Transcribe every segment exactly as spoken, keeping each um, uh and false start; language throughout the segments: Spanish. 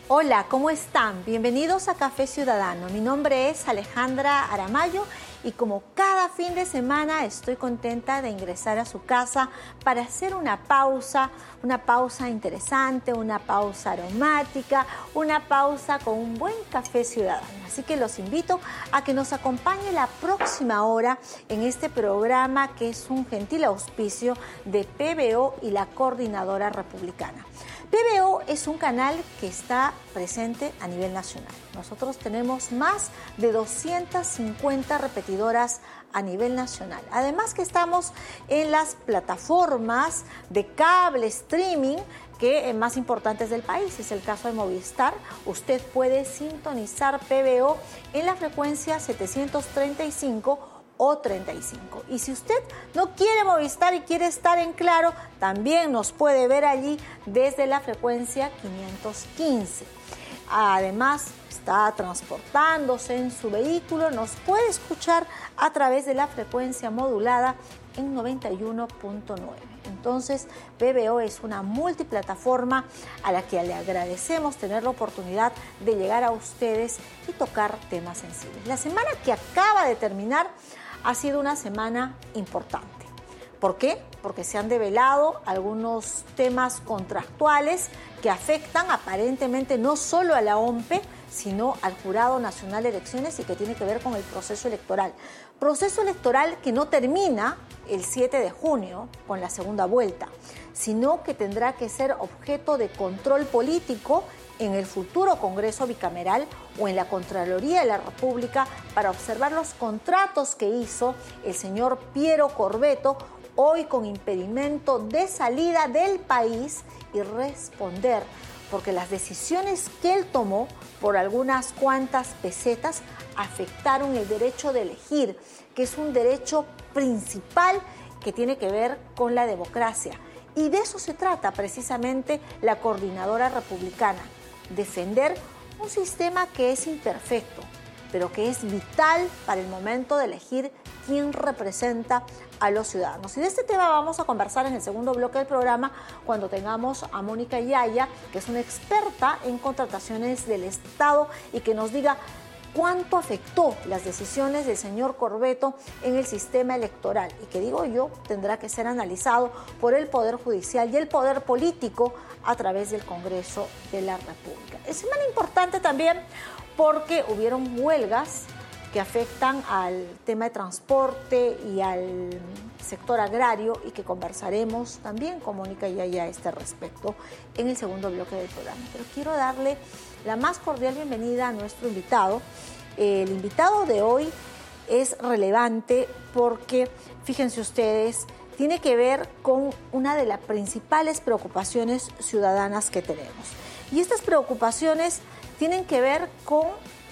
Hola, ¿cómo están? Bienvenidos a Café Ciudadano. Mi nombre es Alejandra Aramayo y como cada fin de semana estoy contenta de ingresar a su casa para hacer una pausa, una pausa interesante, una pausa aromática, una pausa con un buen café ciudadano. Así que los invito a que nos acompañe la próxima hora en este programa que es un gentil auspicio de P B O y la Coordinadora Republicana. P B O es un canal que está presente a nivel nacional. Nosotros tenemos más de doscientas cincuenta repetidoras a nivel nacional. Además que estamos en las plataformas de cable streaming que eh, más importantes del país. Es el caso de Movistar. Usted puede sintonizar P B O en la frecuencia setecientos treinta y cinco o treinta y cinco. Y si usted no quiere Movistar y quiere estar en Claro, también nos puede ver allí desde la frecuencia quinientos quince. Además, está transportándose en su vehículo, nos puede escuchar a través de la frecuencia modulada en noventa y uno punto nueve. Entonces, P B O es una multiplataforma a la que le agradecemos tener la oportunidad de llegar a ustedes y tocar temas sensibles. La semana que acaba de terminar ha sido una semana importante. ¿Por qué? Porque se han develado algunos temas contractuales que afectan aparentemente no solo a la O M P E, sino al Jurado Nacional de Elecciones y que tiene que ver con el proceso electoral. Proceso electoral que no termina el siete de junio con la segunda vuelta, sino que tendrá que ser objeto de control político en el futuro Congreso bicameral o en la Contraloría de la República para observar los contratos que hizo el señor Piero Corvetto, hoy con impedimento de salida del país, y responder, porque las decisiones que él tomó por algunas cuantas pesetas afectaron el derecho de elegir, que es un derecho principal que tiene que ver con la democracia. Y de eso se trata precisamente la Coordinadora Republicana, defender un sistema que es imperfecto, pero que es vital para el momento de elegir quién representa a los ciudadanos. Y de este tema vamos a conversar en el segundo bloque del programa cuando tengamos a Mónica Yaya, que es una experta en contrataciones del Estado y que nos diga cuánto afectó las decisiones del señor Corvetto en el sistema electoral y que, digo yo, tendrá que ser analizado por el Poder Judicial y el Poder Político a través del Congreso de la República. Es semana importante también porque hubieron huelgas que afectan al tema de transporte y al sector agrario y que conversaremos también con Mónica Yaya a este respecto en el segundo bloque del programa. Pero quiero darle la más cordial bienvenida a nuestro invitado. El invitado de hoy es relevante porque, fíjense ustedes, tiene que ver con una de las principales preocupaciones ciudadanas que tenemos. Y estas preocupaciones tienen que ver con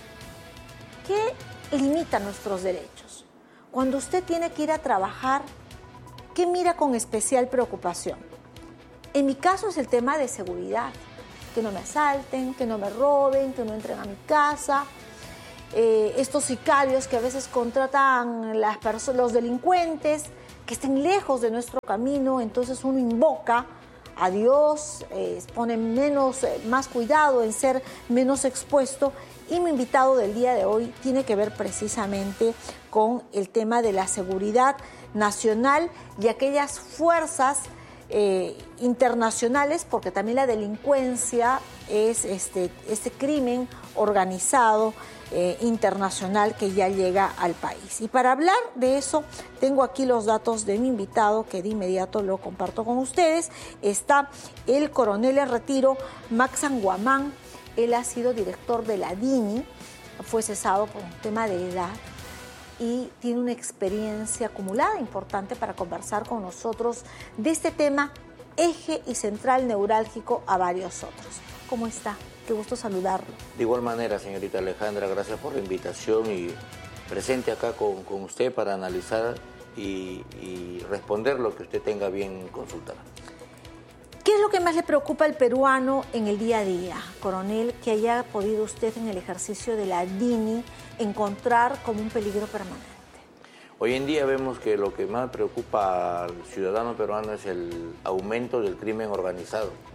qué limita nuestros derechos. Cuando usted tiene que ir a trabajar, ¿qué mira con especial preocupación? En mi caso es el tema de seguridad. Que no me asalten, que no me roben, que no entren a mi casa. Eh, estos sicarios que a veces contratan las perso- los delincuentes, que estén lejos de nuestro camino, entonces uno invoca a Dios, eh, pone menos, eh, más cuidado en ser menos expuesto. Y mi invitado del día de hoy tiene que ver precisamente con el tema de la seguridad nacional y aquellas fuerzas Eh, internacionales, porque también la delincuencia es este, este crimen organizado eh, internacional que ya llega al país. Y para hablar de eso, tengo aquí los datos de mi invitado, que de inmediato lo comparto con ustedes. Está el coronel en retiro, Max Anguamán. Él ha sido director de la D I N I, fue cesado por un tema de edad y tiene una experiencia acumulada importante para conversar con nosotros de este tema, eje y central neurálgico a varios otros. ¿Cómo está? Qué gusto saludarlo. De igual manera, señorita Alejandra, gracias por la invitación y presente acá con, con usted para analizar y, y responder lo que usted tenga bien consultar. ¿Qué es lo que más le preocupa al peruano en el día a día, coronel, que haya podido usted en el ejercicio de la D I N I encontrar como un peligro permanente? Hoy en día vemos que lo que más preocupa al ciudadano peruano es el aumento del crimen organizado.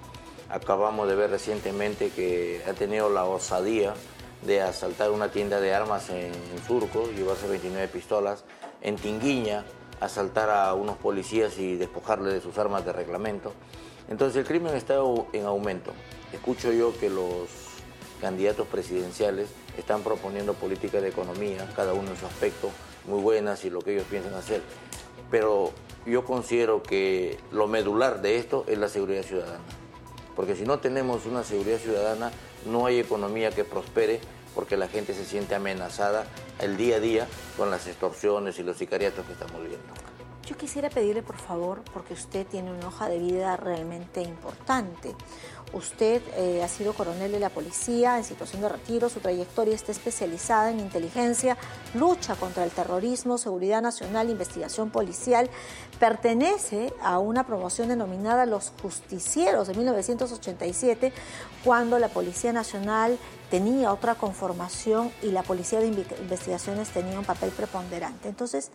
Acabamos de ver recientemente que ha tenido la osadía de asaltar una tienda de armas en, en Surco, llevarse veintinueve pistolas, en Tinguiña, asaltar a unos policías y despojarle de sus armas de reglamento. Entonces el crimen está en aumento. Escucho yo que los candidatos presidenciales están proponiendo políticas de economía, cada uno en su aspecto, muy buenas y lo que ellos piensan hacer. Pero yo considero que lo medular de esto es la seguridad ciudadana. Porque si no tenemos una seguridad ciudadana, no hay economía que prospere, porque la gente se siente amenazada el día a día con las extorsiones y los sicariatos que estamos viendo. Yo quisiera pedirle, por favor, porque usted tiene una hoja de vida realmente importante. Usted eh, ha sido coronel de la policía en situación de retiro, su trayectoria está especializada en inteligencia, lucha contra el terrorismo, seguridad nacional, investigación policial. Pertenece a una promoción denominada Los Justicieros de mil novecientos ochenta y siete, cuando la Policía Nacional tenía otra conformación y la Policía de Investigaciones tenía un papel preponderante. Entonces,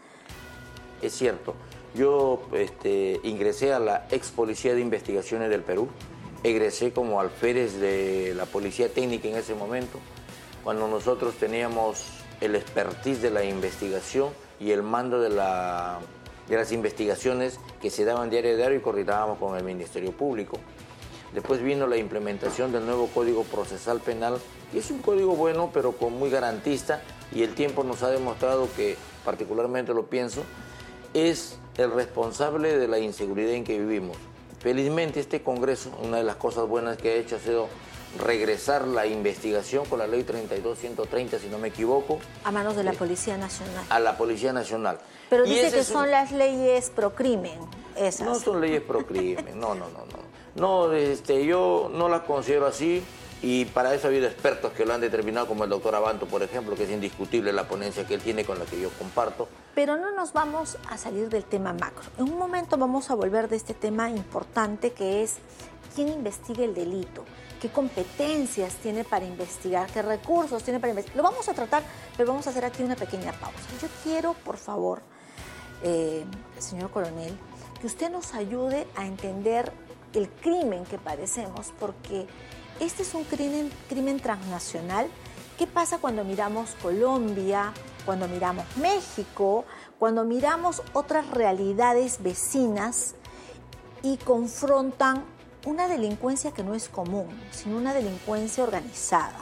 es cierto, yo este, ingresé a la ex Policía de Investigaciones del Perú, egresé como alférez de la Policía Técnica en ese momento, cuando nosotros teníamos el expertise de la investigación y el mando de, la, de las investigaciones que se daban diario a diario y coordinábamos con el Ministerio Público. Después vino la implementación del nuevo Código Procesal Penal, y es un código bueno, pero con muy garantista, y el tiempo nos ha demostrado que, particularmente lo pienso, es el responsable de la inseguridad en que vivimos. Felizmente este Congreso, una de las cosas buenas que ha hecho ha sido regresar la investigación con la ley treinta y dos ciento treinta, si no me equivoco. A manos de la eh, Policía Nacional. A la Policía Nacional. Pero y dice que son un... las leyes pro crimen, esas. No son leyes pro crimen, no, no, no, no. No, este, yo no las considero así. Y para eso ha habido expertos que lo han determinado, como el doctor Abanto, por ejemplo, que es indiscutible la ponencia que él tiene con la que yo comparto. Pero no nos vamos a salir del tema macro. En un momento vamos a volver de este tema importante, que es quién investiga el delito, qué competencias tiene para investigar, qué recursos tiene para investigar. Lo vamos a tratar, pero vamos a hacer aquí una pequeña pausa. Yo quiero, por favor, eh, señor coronel, que usted nos ayude a entender el crimen que padecemos, porque este es un crimen, crimen transnacional. ¿Qué pasa cuando miramos Colombia, cuando miramos México, cuando miramos otras realidades vecinas y confrontan una delincuencia que no es común, sino una delincuencia organizada?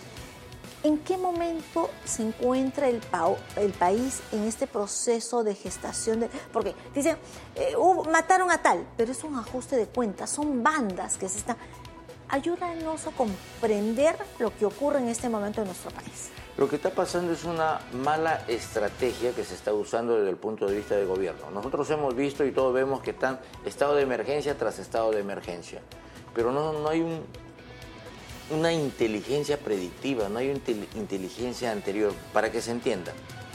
¿En qué momento se encuentra el, pa el país en este proceso de gestación? De, porque dicen, eh, uh, mataron a tal, pero es un ajuste de cuentas, son bandas que se están... Ayúdanos a comprender lo que ocurre en este momento en nuestro país. Lo que está pasando es una mala estrategia que se está usando desde el punto de vista del gobierno. Nosotros hemos visto y todos vemos que están estado de emergencia tras estado de emergencia, pero no, no hay un, una inteligencia predictiva, no hay una inteligencia anterior, para que se entienda.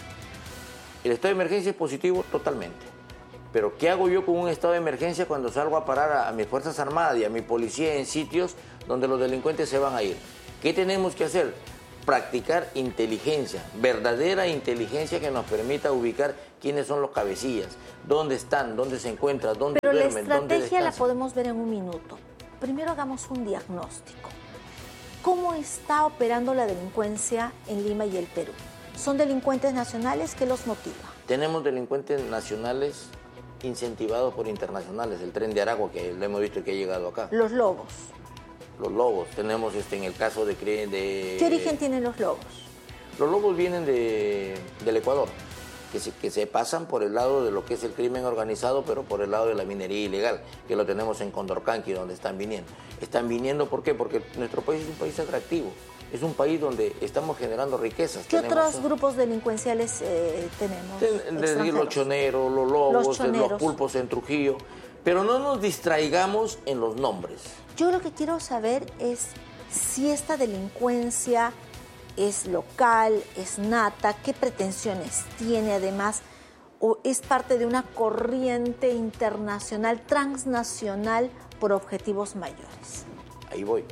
El estado de emergencia es positivo totalmente. Pero ¿qué hago yo con un estado de emergencia cuando salgo a parar a, a mis Fuerzas Armadas y a mi policía en sitios donde los delincuentes se van a ir? ¿Qué tenemos que hacer? Practicar inteligencia, verdadera inteligencia que nos permita ubicar quiénes son los cabecillas, dónde están, dónde se encuentran, dónde Pero duermen, dónde descansan. Pero la estrategia la podemos ver en un minuto. Primero hagamos un diagnóstico. ¿Cómo está operando la delincuencia en Lima y el Perú? ¿Son delincuentes nacionales? ¿Qué los motiva? Tenemos delincuentes nacionales incentivados por internacionales, el Tren de Aragua, que lo hemos visto que ha llegado acá. Los lobos. Los lobos, tenemos este, en el caso de... de ¿Qué origen tienen los lobos? Los lobos vienen de, del Ecuador, que se, que se pasan por el lado de lo que es el crimen organizado, pero por el lado de la minería ilegal, que lo tenemos en Condorcanqui, donde están viniendo. Están viniendo, ¿por qué? Porque nuestro país es un país atractivo. Es un país donde estamos generando riquezas. ¿Qué tenemos, otros grupos delincuenciales eh, tenemos? Desde los choneros, los lobos, los, choneros. los pulpos en Trujillo. Pero no nos distraigamos en los nombres. Yo lo que quiero saber es si esta delincuencia es local, es nata, qué pretensiones tiene además, o es parte de una corriente internacional, transnacional, por objetivos mayores. Ahí voy.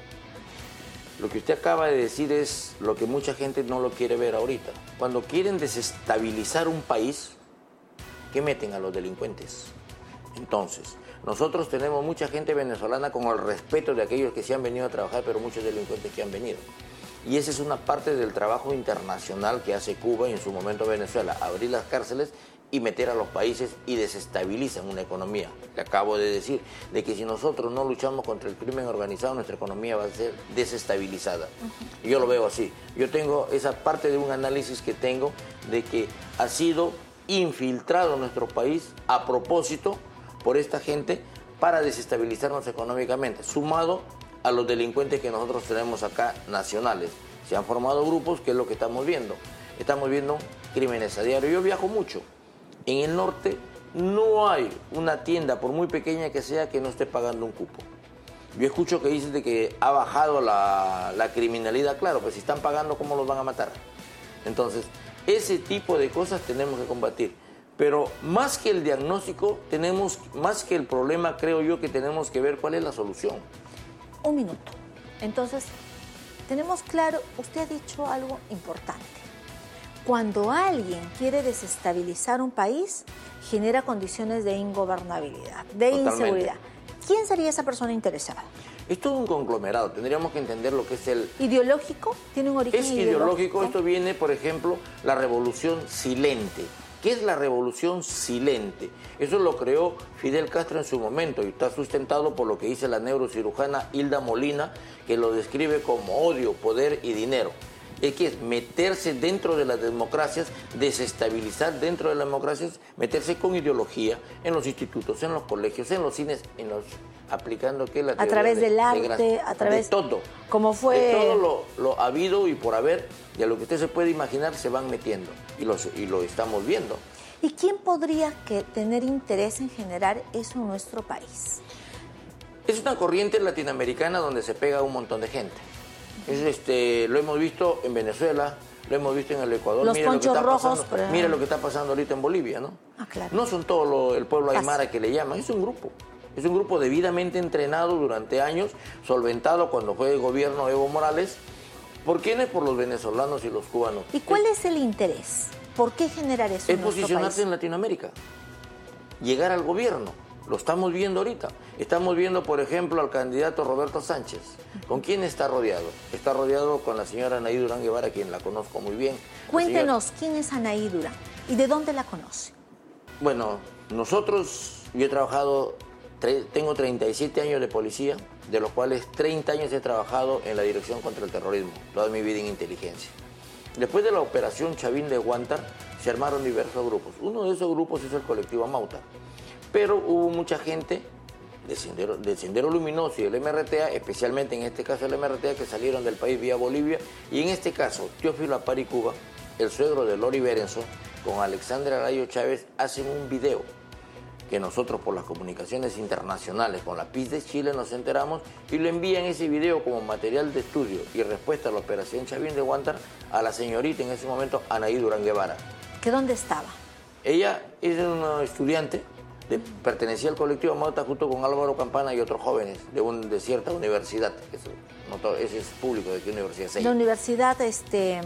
Lo que usted acaba de decir es lo que mucha gente no lo quiere ver ahorita. Cuando quieren desestabilizar un país, ¿qué meten a los delincuentes? Entonces, nosotros tenemos mucha gente venezolana con el respeto de aquellos que se han venido a trabajar, pero muchos delincuentes que han venido. Y esa es una parte del trabajo internacional que hace Cuba y en su momento Venezuela, abrir las cárceles y meter a los países y desestabilizan una economía. Le acabo de decir, de que si nosotros no luchamos contra el crimen organizado, nuestra economía va a ser desestabilizada. Uh-huh. Y yo lo veo así. Yo tengo esa parte de un análisis que tengo de que ha sido infiltrado nuestro país a propósito por esta gente para desestabilizarnos económicamente, sumado a los delincuentes que nosotros tenemos acá nacionales. Se han formado grupos, que es lo que estamos viendo. Estamos viendo crímenes a diario. Yo viajo mucho. En el norte no hay una tienda, por muy pequeña que sea, que no esté pagando un cupo. Yo escucho que dicen de que ha bajado la, la criminalidad. Claro, pues si están pagando, ¿cómo los van a matar? Entonces, ese tipo de cosas tenemos que combatir. Pero más que el diagnóstico, tenemos, más que el problema, creo yo que tenemos que ver cuál es la solución. Un minuto. Entonces, tenemos claro, usted ha dicho algo importante. Cuando alguien quiere desestabilizar un país, genera condiciones de ingobernabilidad, de Totalmente. inseguridad. ¿Quién sería esa persona interesada? Es todo un conglomerado, tendríamos que entender lo que es el... ¿Ideológico? ¿Tiene un origen es ideológico? ideológico? Esto viene, por ejemplo, la revolución silente. ¿Qué es la revolución silente? Eso lo creó Fidel Castro en su momento y está sustentado por lo que dice la neurocirujana Hilda Molina, que lo describe como odio, poder y dinero. Es que es meterse dentro de las democracias, desestabilizar dentro de las democracias, meterse con ideología en los institutos, en los colegios, en los cines, en los aplicando que la a través de, del arte, de, a través de todo, como fue de todo lo, lo habido y por haber, y a lo que usted se puede imaginar se van metiendo y, los, y lo estamos viendo. ¿Y quién podría que tener interés en generar eso en nuestro país? Es una corriente latinoamericana donde se pega un montón de gente. Es, este, lo hemos visto en Venezuela, lo hemos visto en el Ecuador. Los mira ponchos lo que está rojos. Pasando, Pero... Mira lo que está pasando ahorita en Bolivia, ¿no? Ah, claro. No son todo lo, el pueblo aymara que le llaman, es un grupo. Es un grupo debidamente entrenado durante años, solventado cuando fue el gobierno Evo Morales. ¿Por quiénes? Por los venezolanos y los cubanos. ¿Y cuál es, es el interés? ¿Por qué generar eso es en nuestro posicionarse país? en Latinoamérica, llegar al gobierno. Lo estamos viendo ahorita. Estamos viendo, por ejemplo, al candidato Roberto Sánchez. ¿Con quién está rodeado? Está rodeado con la señora Anaí Durán Guevara, quien la conozco muy bien. Cuéntenos, señora... ¿quién es Anaí Durán? ¿Y de dónde la conoce? Bueno, nosotros, yo he trabajado, tengo treinta y siete años de policía, de los cuales treinta años he trabajado en la Dirección contra el Terrorismo, toda mi vida en inteligencia. Después de la operación Chavín de Huántar, se armaron diversos grupos. Uno de esos grupos es el colectivo Amauta. Pero hubo mucha gente de Sendero, de Sendero Luminoso y del M R T A, especialmente en este caso el M R T A, que salieron del país vía Bolivia. Y en este caso, Teófilo Apari Cuba, el suegro de Lori Berenson, con Alexandra Arayo Chávez, hacen un video que nosotros por las comunicaciones internacionales con la P I S de Chile nos enteramos y lo envían ese video como material de estudio y respuesta a la operación Chavín de Huántar a la señorita en ese momento Anaí Durán Guevara. ¿Que dónde estaba? Ella es una estudiante, de, pertenecía al colectivo Mauta junto con Álvaro Campana y otros jóvenes de, un, de cierta universidad, que eso, no todo, ese es público, ¿de qué universidad es ella? La universidad, este,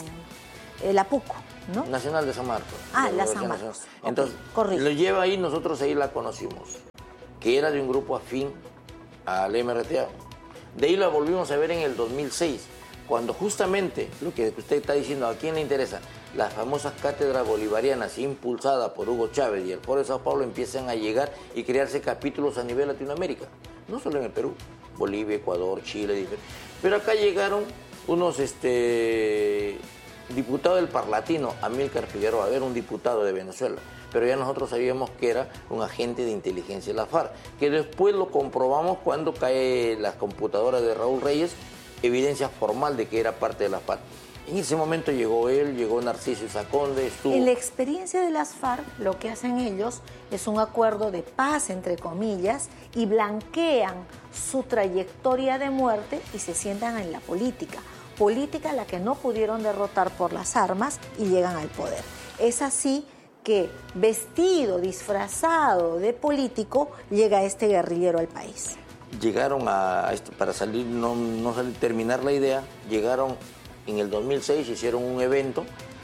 eh, la PUC, ¿no? Nacional de San Marcos. Ah, la San Marcos. Entonces, okay, lo lleva ahí, nosotros ahí la conocimos, que era de un grupo afín al M R T A. De ahí la volvimos a ver en el dos mil seis, cuando justamente, lo que usted está diciendo, ¿a quién le interesa? Las famosas cátedras bolivarianas impulsadas por Hugo Chávez y el Foro de Sao Paulo empiezan a llegar y crearse capítulos a nivel Latinoamérica, no solo en el Perú, Bolivia, Ecuador, Chile, diferente. Pero acá llegaron unos este, diputados del Parlatino, Amílcar Figueroa, era un diputado de Venezuela, pero ya nosotros sabíamos que era un agente de inteligencia de la FARC, que después lo comprobamos cuando cae las computadoras de Raúl Reyes, evidencia formal de que era parte de la FARC. En ese momento llegó él, llegó Narciso Isaconde, estuvo... En la experiencia de las FARC, lo que hacen ellos es un acuerdo de paz, entre comillas, y blanquean su trayectoria de muerte y se sientan en la política. Política a la que no pudieron derrotar por las armas y llegan al poder. Es así que, vestido, disfrazado de político, llega este guerrillero al país. Llegaron a, para salir, no, no salir, terminar la idea, llegaron... En el dos mil seis hicieron un evento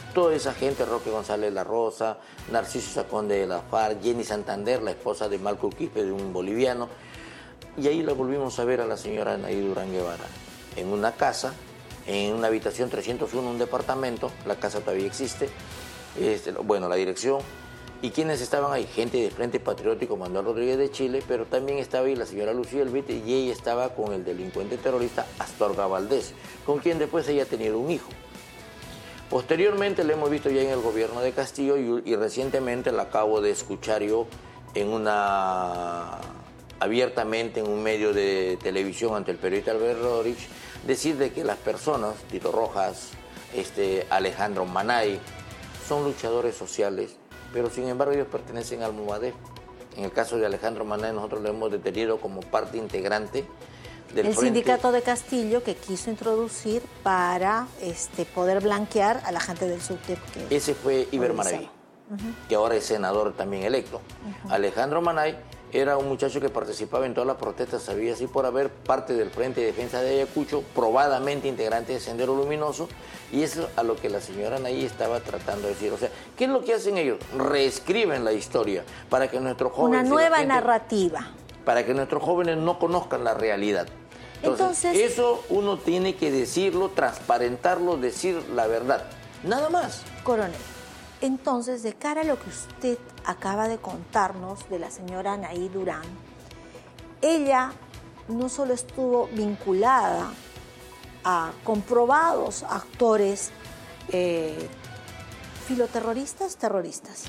toda esa gente, Roque González La Rosa, Narciso Saconde de la FARC, Jenny Santander, la esposa de Marco Quispe, de un boliviano. Y ahí la volvimos a ver a la señora Anaí Durán Guevara, en una casa, en una habitación trescientos uno, un departamento, la casa todavía existe, este, bueno, la dirección. ¿Y quiénes estaban ahí? Gente de Frente Patriótico, Manuel Rodríguez de Chile, pero también estaba ahí la señora Lucía Elvite y ella estaba con el delincuente terrorista Astorga Valdés, con quien después ella ha tenido un hijo. Posteriormente la hemos visto ya en el gobierno de Castillo y, y recientemente la acabo de escuchar yo en una... abiertamente en un medio de televisión ante el periodista Albert Rodríguez, decir de que las personas, Tito Rojas, este, Alejandro Manay, son luchadores sociales, pero sin embargo ellos pertenecen al Movadef. En el caso de Alejandro Manay nosotros lo hemos detenido como parte integrante del el frente. sindicato de Castillo que quiso introducir para este, poder blanquear a la gente del subte. Ese fue Iber Maraví, uh-huh. que ahora es senador también electo. Uh-huh. Alejandro Manay era un muchacho que participaba en todas las protestas, sabía así por haber parte del Frente de Defensa de Ayacucho, probadamente integrante de Sendero Luminoso, y eso es a lo que la señora Anaí estaba tratando de decir. O sea, ¿qué es lo que hacen ellos? Reescriben la historia para que nuestros jóvenes... Una nueva gente, narrativa. Para que nuestros jóvenes no conozcan la realidad. Entonces, Entonces, eso uno tiene que decirlo, transparentarlo, decir la verdad. Nada más. Coronel, entonces, de cara a lo que usted acaba de contarnos de la señora Anaí Durán, ella no solo estuvo vinculada a comprobados actores eh, filoterroristas, terroristas.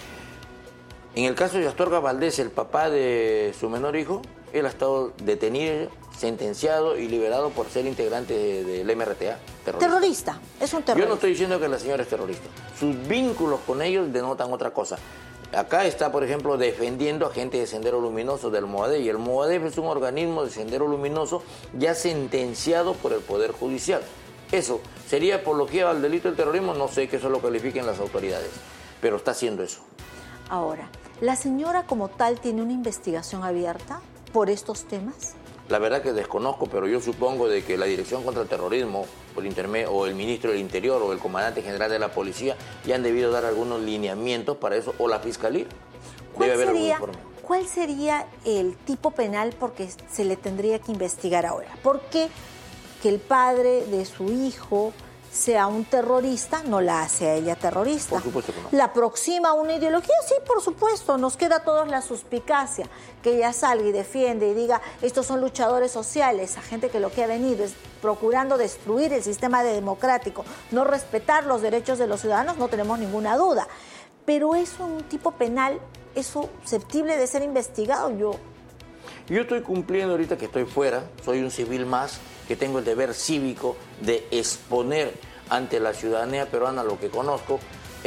En el caso de Astorga Valdés, el papá de su menor hijo, él ha estado detenido, sentenciado y liberado por ser integrante de, del M R T A. Terrorista. terrorista, es un terrorista. Yo no estoy diciendo que la señora es terrorista. Sus vínculos con ellos denotan otra cosa. Acá está, por ejemplo, defendiendo a gente de Sendero Luminoso del Movadef, y el Movadef es un organismo de Sendero Luminoso ya sentenciado por el Poder Judicial. Eso, ¿sería apología al delito del terrorismo? No sé que eso lo califiquen las autoridades, pero está haciendo eso. Ahora, ¿la señora como tal tiene una investigación abierta por estos temas? La verdad que desconozco, pero yo supongo de que la Dirección contra el Terrorismo por intermedio, o el Ministro del Interior o el Comandante General de la Policía ya han debido dar algunos lineamientos para eso, o la Fiscalía. ¿Cuál sería, ¿Cuál sería el tipo penal porque se le tendría que investigar ahora? ¿Por qué que el padre de su hijo sea un terrorista no la hace a ella terrorista? Por supuesto que no. ¿La aproxima a una ideología? Sí, por supuesto. Nos queda a todos la suspicacia que ella salga y defiende y diga estos son luchadores sociales, a gente que lo que ha venido es procurando destruir el sistema democrático, no respetar los derechos de los ciudadanos, no tenemos ninguna duda. Pero eso, un tipo penal, es susceptible de ser investigado. Yo Yo estoy cumpliendo ahorita que estoy fuera, soy un civil más, que tengo el deber cívico de exponer ante la ciudadanía peruana lo que conozco,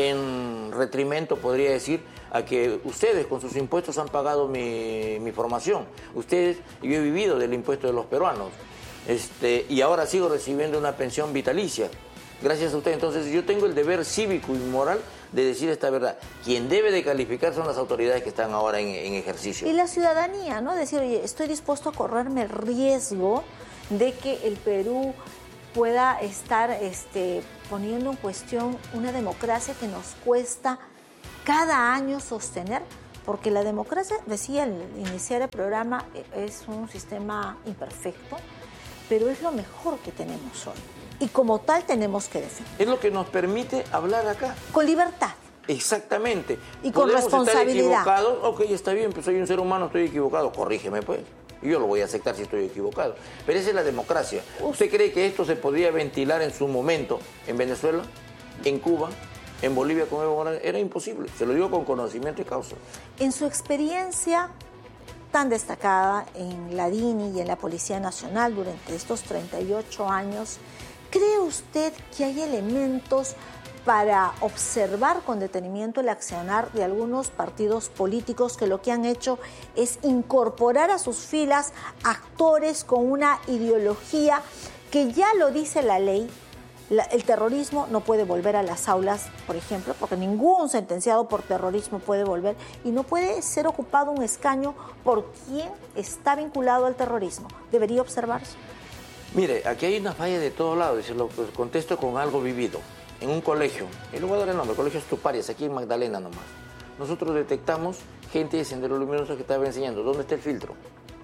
en retrimento, podría decir, a que ustedes con sus impuestos han pagado mi, mi formación. Ustedes, yo he vivido del impuesto de los peruanos, este, y ahora sigo recibiendo una pensión vitalicia. Gracias a usted. Entonces yo tengo el deber cívico y moral de decir esta verdad. Quien debe de calificar son las autoridades que están ahora en, en ejercicio. Y la ciudadanía, ¿no? Decir, oye, estoy dispuesto a correrme el riesgo de que el Perú pueda estar este, poniendo en cuestión una democracia que nos cuesta cada año sostener, porque la democracia, decía al iniciar el programa, es un sistema imperfecto, pero es lo mejor que tenemos hoy. Y como tal tenemos que defender. Es lo que nos permite hablar acá. Con libertad. Exactamente. Y con Podemos responsabilidad. Estar equivocados. Ok, está bien, pues soy un ser humano, estoy equivocado. Corrígeme, pues. Y yo lo voy a aceptar si estoy equivocado. Pero esa es la democracia. ¿Usted cree que esto se podría ventilar en su momento en Venezuela, en Cuba, en Bolivia con Evo Morales? Era imposible. Se lo digo con conocimiento y causa. En su experiencia tan destacada en la D I N I y en la Policía Nacional durante estos treinta y ocho años, ¿cree usted que hay elementos para observar con detenimiento el accionar de algunos partidos políticos que lo que han hecho es incorporar a sus filas actores con una ideología que ya lo dice la ley? La, el terrorismo no puede volver a las aulas, por ejemplo, porque ningún sentenciado por terrorismo puede volver, y no puede ser ocupado un escaño por quien está vinculado al terrorismo. ¿Debería observarse? Mire, aquí hay una falla de todos lados, y se lo contesto con algo vivido. en un colegio, y le voy a dar el nombre, el colegio Estuparias, aquí en Magdalena nomás, nosotros detectamos gente de Sendero Luminoso que estaba enseñando. ¿Dónde está el filtro?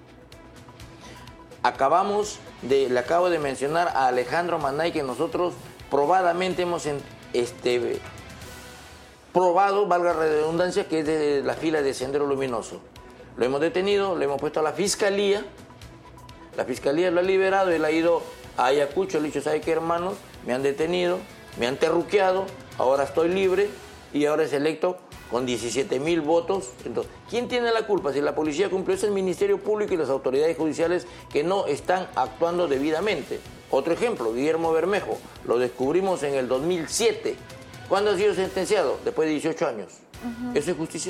Acabamos de, le acabo de mencionar a Alejandro Manay que nosotros probadamente hemos este, probado, valga la redundancia, que es de la fila de Sendero Luminoso. Lo hemos detenido, lo hemos puesto a la fiscalía, la fiscalía lo ha liberado, él ha ido a Ayacucho, le ha dicho, ¿sabe qué, hermanos? Me han detenido, me han terruqueado, ahora estoy libre y ahora es electo con diecisiete mil votos. Entonces, ¿quién tiene la culpa? Si la policía cumplió, es el Ministerio Público y las autoridades judiciales que no están actuando debidamente. Otro ejemplo, Guillermo Bermejo, lo descubrimos en el dos mil siete. ¿Cuándo ha sido sentenciado? Después de dieciocho años. Uh-huh. ¿Eso es justicia?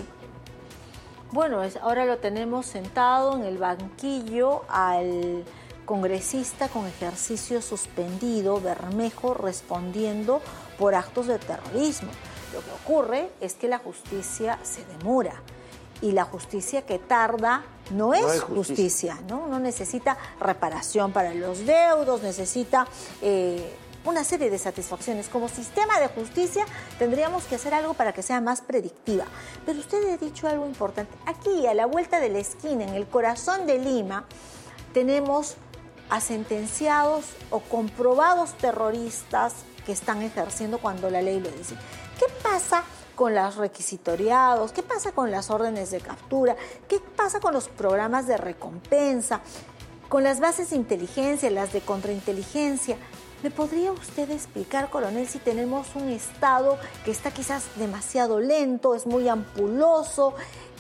Bueno, es, ahora lo tenemos sentado en el banquillo al congresista con ejercicio suspendido, Bermejo, respondiendo por actos de terrorismo. Lo que ocurre es que la justicia se demora y la justicia que tarda no es, no es justicia, justicia, ¿no? No necesita reparación para los deudos, necesita eh, una serie de satisfacciones. Como sistema de justicia tendríamos que hacer algo para que sea más predictiva. Pero usted ha dicho algo importante. Aquí, a la vuelta de la esquina, en el corazón de Lima, tenemos a sentenciados o comprobados terroristas que están ejerciendo cuando la ley lo dice. ¿Qué pasa con los requisitoriados? ¿Qué pasa con las órdenes de captura? ¿Qué pasa con los programas de recompensa? Con las bases de inteligencia, las de contrainteligencia. ¿Me podría usted explicar, coronel, si tenemos un Estado que está quizás demasiado lento, es muy ampuloso,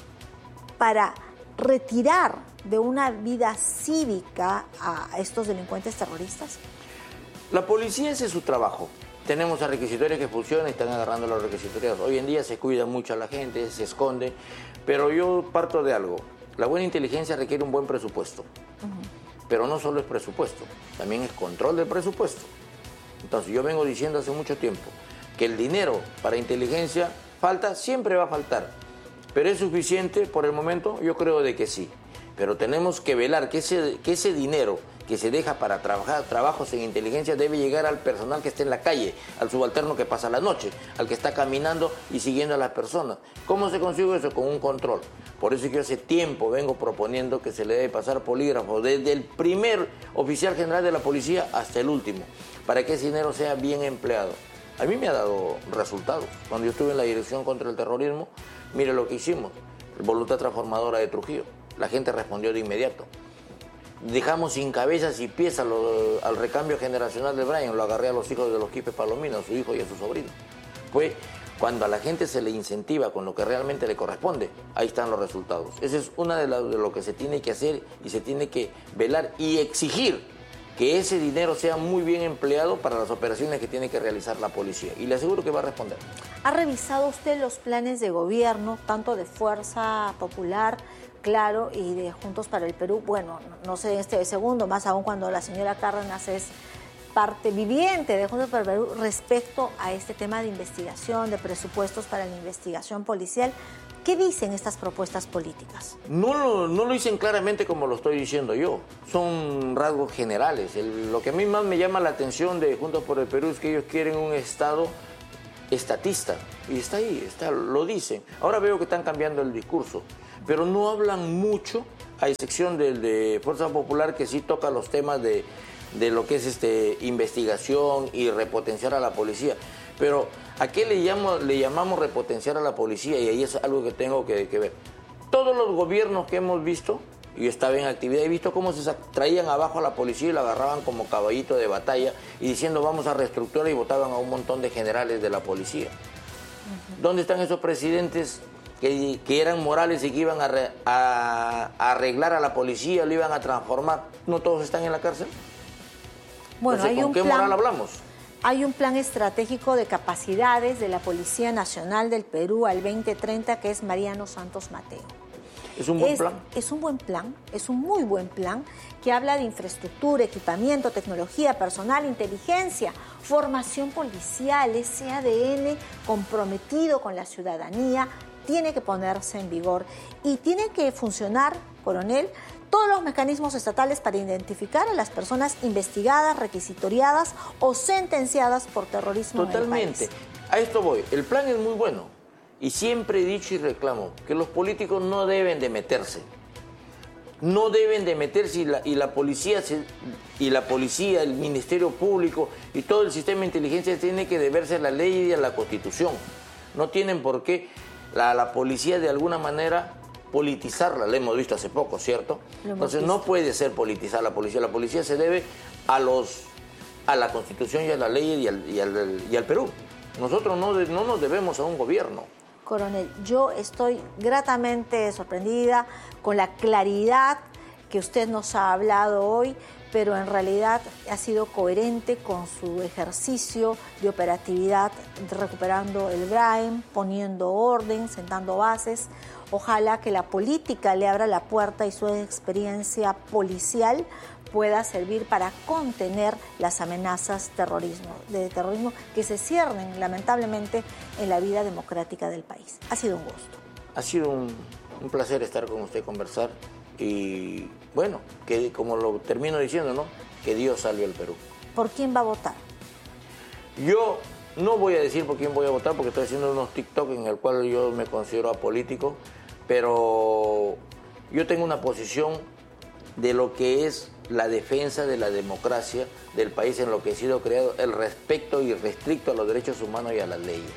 para retirar de una vida cívica a estos delincuentes terroristas? La policía, ese es su trabajo. Tenemos a requisitorios que funcionan y están agarrando a los requisitoriados. Hoy en día se cuida mucho a la gente, se esconde, pero yo parto de algo. La buena inteligencia requiere un buen presupuesto. Uh-huh. Pero no solo es presupuesto, también es control del presupuesto. Entonces yo vengo diciendo hace mucho tiempo que el dinero para inteligencia falta, siempre va a faltar. ¿Pero es suficiente por el momento? Yo creo de que sí. Pero tenemos que velar que ese, que ese dinero que se deja para trabajar trabajos en inteligencia debe llegar al personal que esté en la calle, al subalterno que pasa la noche, al que está caminando y siguiendo a las personas. ¿Cómo se consigue eso? Con un control. Por eso es que yo hace tiempo vengo proponiendo que se le debe pasar polígrafo desde el primer oficial general de la policía hasta el último, para que ese dinero sea bien empleado. A mí me ha dado resultados. Cuando yo estuve en la Dirección contra el Terrorismo, mire lo que hicimos, Voluntad Transformadora de Trujillo. La gente respondió de inmediato. Dejamos sin cabezas y pies a lo, al recambio generacional de Brian, lo agarré a los hijos de los Quipes Palomino, a su hijo y a su sobrino. Fue cuando a la gente se le incentiva con lo que realmente le corresponde, ahí están los resultados. Esa es una de, la, de lo que se tiene que hacer y se tiene que velar y exigir que ese dinero sea muy bien empleado para las operaciones que tiene que realizar la policía. Y le aseguro que va a responder. ¿Ha revisado usted los planes de gobierno, tanto de Fuerza Popular, Claro, y de Juntos para el Perú? Bueno, no sé en este segundo, más aún cuando la señora Cárdenas es parte viviente de Juntos para el Perú, respecto a este tema de investigación, de presupuestos para la investigación policial. ¿Qué dicen estas propuestas políticas? No lo, no lo dicen claramente como lo estoy diciendo yo. Son rasgos generales. El, lo que a mí más me llama la atención de Juntos por el Perú es que ellos quieren un Estado estatista. Y está ahí, está, lo dicen. Ahora veo que están cambiando el discurso. Pero no hablan mucho, a excepción del de Fuerza Popular, que sí toca los temas de, de lo que es este, investigación y repotenciar a la policía. Pero ¿a qué le, llamo, le llamamos repotenciar a la policía? Y ahí es algo que tengo que, que ver. Todos los gobiernos que hemos visto, y yo estaba en actividad, he visto cómo se traían abajo a la policía y la agarraban como caballito de batalla y diciendo vamos a reestructurar, y votaban a un montón de generales de la policía. Uh-huh. ¿Dónde están esos presidentes que, que eran morales y que iban a, re, a, a arreglar a la policía, lo iban a transformar? ¿No todos están en la cárcel? Bueno, Entonces, hay ¿con un qué plan... moral hablamos? Hay un plan estratégico de capacidades de la Policía Nacional del Perú al veinte treinta, que es Mariano Santos Mateo. ¿Es un buen es, plan? Es un buen plan, es un muy buen plan, que habla de infraestructura, equipamiento, tecnología, personal, inteligencia, formación policial, ese A D N comprometido con la ciudadanía, tiene que ponerse en vigor y tiene que funcionar, coronel, todos los mecanismos estatales para identificar a las personas investigadas, requisitoriadas o sentenciadas por terrorismo. Totalmente. En el país. A esto voy. El plan es muy bueno. Y siempre he dicho y reclamo que los políticos no deben de meterse. No deben de meterse y la, y la policía se, y la policía, el Ministerio Público y todo el sistema de inteligencia tiene que deberse a la ley y a la Constitución. No tienen por qué la, la policía de alguna manera politizarla. La hemos visto hace poco, ¿cierto? Entonces no puede ser politizar la policía. La policía se debe a los a la Constitución y a la ley y al, y al, y al Perú. Nosotros no, no nos debemos a un gobierno. Coronel, yo estoy gratamente sorprendida con la claridad que usted nos ha hablado hoy, pero en realidad ha sido coherente con su ejercicio de operatividad, recuperando el Braem, poniendo orden, sentando bases. Ojalá que la política le abra la puerta y su experiencia policial pueda servir para contener las amenazas terrorismo, de terrorismo que se ciernen lamentablemente en la vida democrática del país. Ha sido un gusto. Ha sido un, un placer estar con usted, conversar y bueno, que como lo termino diciendo, ¿no? Que Dios salve al Perú. ¿Por quién va a votar? Yo no voy a decir por quién voy a votar porque estoy haciendo unos TikTok en el cual yo me considero apolítico, pero yo tengo una posición de lo que es la defensa de la democracia del país en lo que ha sido creado, el respeto irrestricto a los derechos humanos y a las leyes.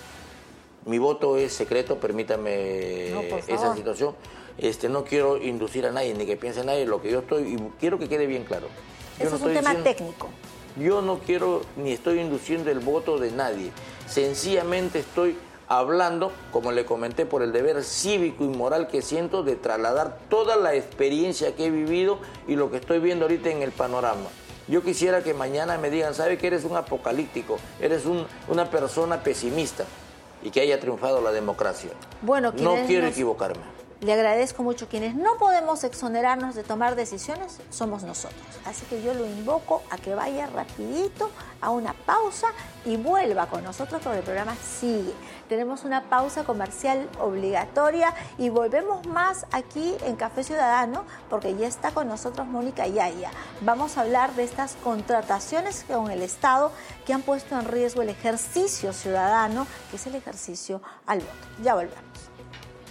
Mi voto es secreto, permítame no, esa situación. Este, no quiero inducir a nadie, ni que piense nadie lo que yo estoy, y quiero que quede bien claro. Yo Eso no es un estoy tema diciendo, técnico. Yo no quiero ni estoy induciendo el voto de nadie. Sencillamente estoy hablando, como le comenté, por el deber cívico y moral que siento de trasladar toda la experiencia que he vivido y lo que estoy viendo ahorita en el panorama. Yo quisiera que mañana me digan, ¿sabe que eres un apocalíptico? Eres un, una persona pesimista y que haya triunfado la democracia. Bueno, no quiero nos... equivocarme. Le agradezco mucho. Quienes no podemos exonerarnos de tomar decisiones somos nosotros. Así que yo lo invoco a que vaya rapidito a una pausa y vuelva con nosotros porque el programa sigue. Tenemos una pausa comercial obligatoria y volvemos más aquí en Café Ciudadano porque ya está con nosotros Mónica Yaya. Vamos a hablar de estas contrataciones con el Estado que han puesto en riesgo el ejercicio ciudadano, que es el ejercicio al voto. Ya volvemos.